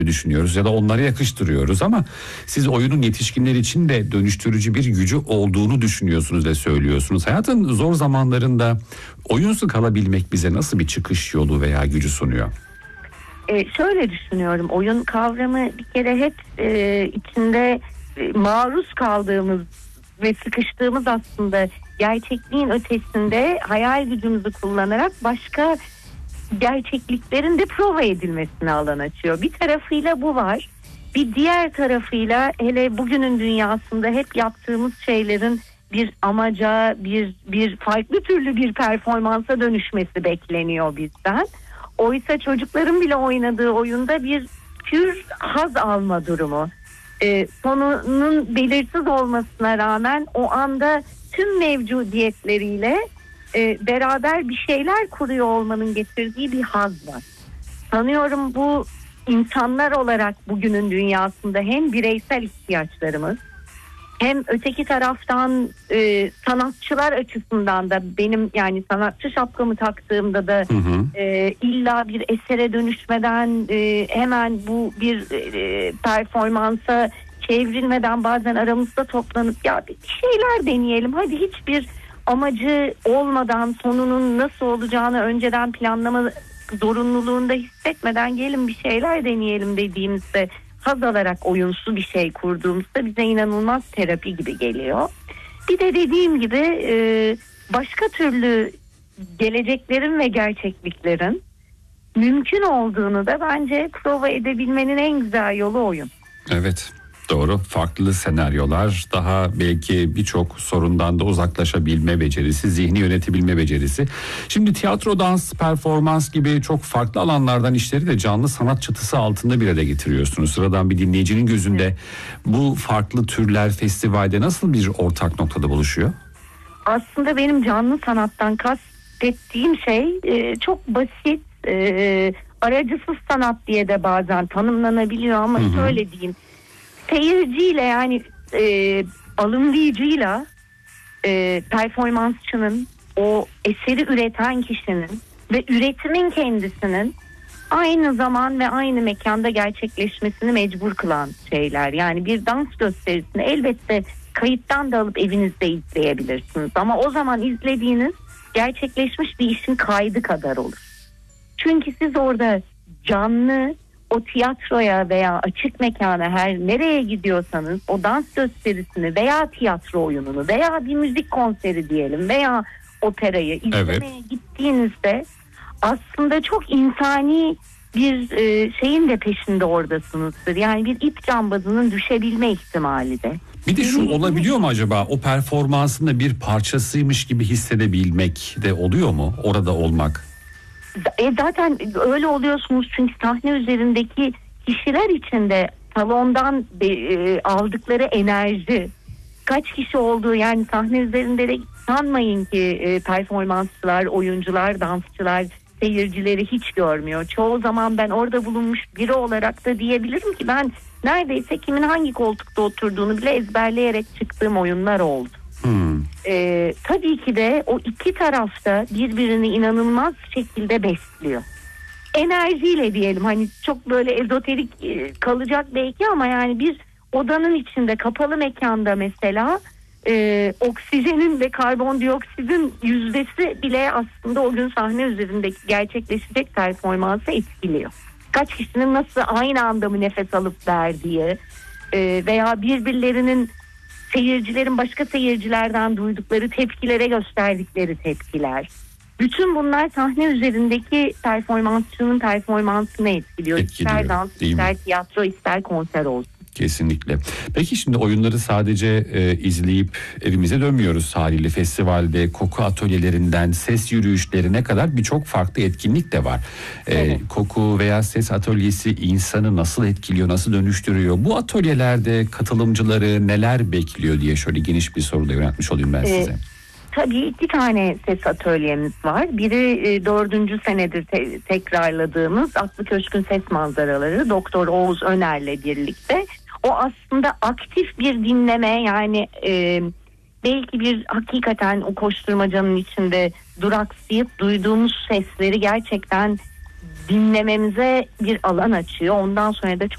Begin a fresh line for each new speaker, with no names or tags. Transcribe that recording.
düşünüyoruz ya da onlara yakıştırıyoruz ama siz oyunun yetişkinler için de dönüştürücü bir gücü olduğunu düşünüyorsunuz ve söylüyorsunuz. Hayatın zor zamanlarında oyunsuz kalabilmek bize nasıl bir çıkış yolu veya gücü sunuyor?
Şöyle düşünüyorum, oyun kavramı bir kere hep içinde maruz kaldığımız ve sıkıştığımız, aslında gerçekliğin ötesinde hayal gücümüzü kullanarak başka gerçekliklerin de prova edilmesine alan açıyor. Bir tarafıyla bu var. Bir diğer tarafıyla hele bugünün dünyasında hep yaptığımız şeylerin bir amaca, bir farklı türlü bir performansa dönüşmesi bekleniyor bizden. Oysa çocukların bile oynadığı oyunda bir pür haz alma durumu. Sonunun belirsiz olmasına rağmen o anda tüm mevcudiyetleriyle beraber bir şeyler kuruyor olmanın getirdiği bir haz var. Sanıyorum bu insanlar olarak bugünün dünyasında hem bireysel ihtiyaçlarımız, hem öteki taraftan sanatçılar açısından da benim, yani sanatçı şapkamı taktığımda da illa bir esere dönüşmeden hemen bu bir performansa çevrilmeden bazen aramızda toplanıp ya bir şeyler deneyelim, hadi hiçbir amacı olmadan sonunun nasıl olacağını önceden planlama zorunluluğunda hissetmeden gelin bir şeyler deneyelim dediğimizde, haz alarak oyunsu bir şey kurduğumuzda bize inanılmaz terapi gibi geliyor. Bir de dediğim gibi başka türlü geleceklerin ve gerçekliklerin mümkün olduğunu da bence prova edebilmenin en güzel yolu oyun.
Evet, doğru. Farklı senaryolar, daha belki birçok sorundan da uzaklaşabilme becerisi, zihni yönetebilme becerisi. Şimdi tiyatro, dans, performans gibi çok farklı alanlardan işleri de canlı sanat çatısı altında bir araya getiriyorsunuz. Sıradan bir dinleyicinin gözünde bu farklı türler festivalde nasıl bir ortak noktada buluşuyor?
Aslında benim canlı sanattan kastettiğim şey çok basit, aracısız sanat diye de bazen tanımlanabiliyor ama şöyle diyeyim. Seyirciyle, yani alımlayıcıyla performansçının, o eseri üreten kişinin ve üretimin kendisinin aynı zaman ve aynı mekanda gerçekleşmesini mecbur kılan şeyler. Yani bir dans gösterisini elbette kayıttan da alıp evinizde izleyebilirsiniz ama o zaman izlediğiniz gerçekleşmiş bir işin kaydı kadar olur. Çünkü siz orada canlı, o tiyatroya veya açık mekana, her nereye gidiyorsanız o dans gösterisini veya tiyatro oyununu veya bir müzik konseri diyelim veya operayı izlemeye gittiğinizde aslında çok insani bir şeyin de peşinde oradasınızdır. Yani bir ip cambazının düşebilme ihtimali de.
Bir de şu olabiliyor mu acaba, o performansın da bir parçasıymış gibi hissedebilmek de oluyor mu, orada olmak?
Zaten öyle oluyorsunuz çünkü sahne üzerindeki kişiler içinde salondan aldıkları enerji, kaç kişi olduğu, yani sahne üzerinde de sanmayın ki performansçılar, oyuncular, dansçılar seyircileri hiç görmüyor. Çoğu zaman ben orada bulunmuş biri olarak da diyebilirim ki ben neredeyse kimin hangi koltukta oturduğunu bile ezberleyerek çıktığım oyunlar oldu. Tabii ki de o iki tarafta birbirini inanılmaz şekilde besliyor. Enerjiyle diyelim, hani çok böyle ezoterik kalacak belki ama yani bir odanın içinde, kapalı mekanda mesela oksijenin ve karbondioksitin yüzdesi bile aslında o gün sahne üzerindeki gerçekleşecek performansı etkiliyor. Kaç kişinin nasıl aynı anda mı nefes alıp verdiği veya birbirlerinin, seyircilerin başka seyircilerden duydukları tepkilere gösterdikleri tepkiler. Bütün bunlar sahne üzerindeki performansçının performansını etkiliyor. İster dans, ister tiyatro, ister konser olsun.
Kesinlikle. Peki şimdi oyunları sadece izleyip evimize dönmüyoruz haliyle. Festivalde koku atölyelerinden ses yürüyüşlerine kadar birçok farklı etkinlik de var. Evet. Koku veya ses atölyesi insanı nasıl etkiliyor, nasıl dönüştürüyor? Bu atölyelerde katılımcıları neler bekliyor diye şöyle geniş bir soruda yöneltmiş olayım ben size.
Tabii 2 tane ses atölyemiz var. Biri 4. senedir tekrarladığımız Aslı Köşk'ün ses manzaraları, Doktor Oğuz Öner'le birlikte. O aslında aktif bir dinleme, yani belki bir hakikaten o koşturmacanın içinde duraksayıp duyduğumuz sesleri gerçekten dinlememize bir alan açıyor. Ondan sonra da çok